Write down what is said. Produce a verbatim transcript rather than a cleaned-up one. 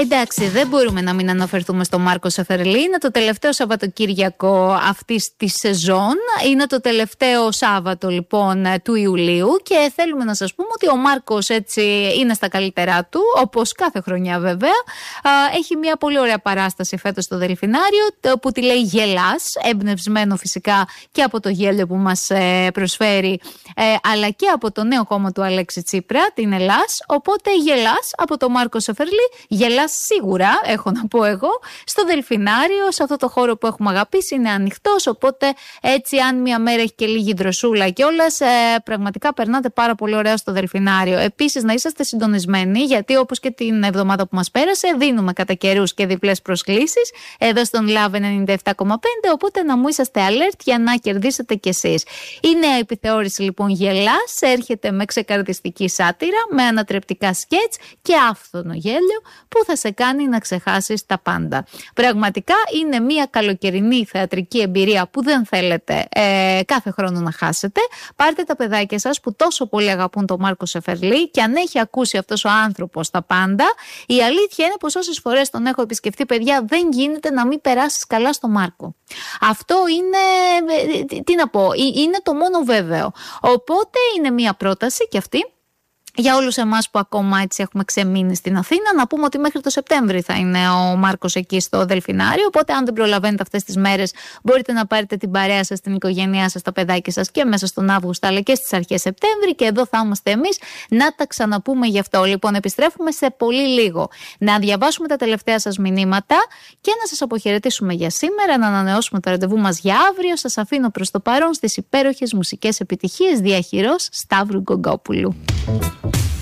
Εντάξει, δεν μπορούμε να μην αναφερθούμε στο Μάρκο Σεφερλί. Είναι το τελευταίο Σαββατοκύριακο αυτής της σεζόν. Είναι το τελευταίο Σάββατο λοιπόν του Ιουλίου και θέλουμε να σας πούμε ότι ο Μάρκος έτσι είναι στα καλύτερά του, όπως κάθε χρονιά βέβαια. Έχει μια πολύ ωραία παράσταση φέτος στο Δελφινάριο που τη λέει Γελάς, εμπνευσμένο φυσικά και από το γέλιο που μας προσφέρει, αλλά και από το νέο κόμμα του Αλέξη Τσίπρα, την Ελλάς. Οπότε γελάς από το Μάρκο Σεφερλί, γελάς σίγουρα, έχω να πω εγώ, στο Δελφινάριο, σε αυτό το χώρο που έχουμε αγαπήσει, είναι ανοιχτός, οπότε έτσι αν μια μέρα έχει και λίγη δροσούλα και όλας, ε, πραγματικά περνάτε πάρα πολύ ωραία στο Δελφινάριο. Επίσης να είσαστε συντονισμένοι, γιατί όπως και την εβδομάδα που μας πέρασε, δίνουμε κατά καιρούς και διπλές προσκλήσεις εδώ στον Love ενενήντα επτά κόμμα πέντε, οπότε να μου είσαστε alert για να κερδίσετε κι εσείς. Η νέα επιθεώρηση λοιπόν Γελάς έρχεται με ξεκαρδιστική σάτυρα, με ανατρεπτικά σκέτς και άφθονο γέλιο που θα σε κάνει να ξεχάσεις τα πάντα. Πραγματικά είναι μια καλοκαιρινή θεατρική εμπειρία που δεν θέλετε ε, κάθε χρόνο να χάσετε. Πάρτε τα παιδάκια σας που τόσο πολύ αγαπούν τον Μάρκο Σεφερλί και αν έχει ακούσει αυτός ο άνθρωπος τα πάντα, η αλήθεια είναι πως όσες φορές τον έχω επισκεφτεί, παιδιά, δεν γίνεται να μην περάσεις καλά στο Μάρκο. Αυτό είναι, τι να πω, είναι το μόνο βέβαιο. Οπότε είναι μια πρόταση και αυτή για όλους εμάς που ακόμα έτσι έχουμε ξεμείνει στην Αθήνα, να πούμε ότι μέχρι το Σεπτέμβρη θα είναι ο Μάρκος εκεί στο Δελφινάριο. Οπότε, αν δεν προλαβαίνετε αυτές τις μέρες, μπορείτε να πάρετε την παρέα σας, την οικογένειά σας, τα παιδάκια σας και μέσα στον Αύγουστο, αλλά και στις αρχές Σεπτέμβρη. Και εδώ θα είμαστε εμείς να τα ξαναπούμε γι' αυτό. Λοιπόν, επιστρέφουμε σε πολύ λίγο. Να διαβάσουμε τα τελευταία σας μηνύματα και να σας αποχαιρετήσουμε για σήμερα, να ανανεώσουμε το ραντεβού μας για αύριο. Σας αφήνω προς το παρόν στις υπέροχες μουσικές επιτυχίες διαχειρός Σταύρου Γκογκόπουλου.